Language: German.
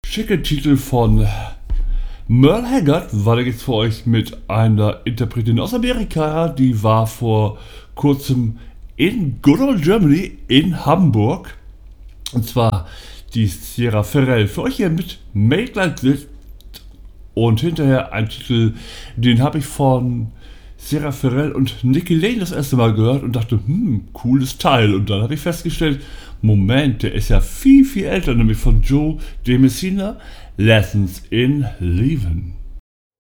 Schicke Titel von Merle Haggard. Weiter geht's für euch mit einer Interpretin aus Amerika. Die war vor kurzem in Good Old Germany in Hamburg. Und zwar die Sierra Ferrell. Für euch hier mit Make Like This. Und hinterher ein Titel, den habe ich von Sierra Ferrell und Nicky Lane das erste Mal gehört und dachte, cooles Teil. Und dann habe ich festgestellt, Moment, der ist ja viel, viel älter, nämlich von Joe DeMessina, Lessons in Leaving.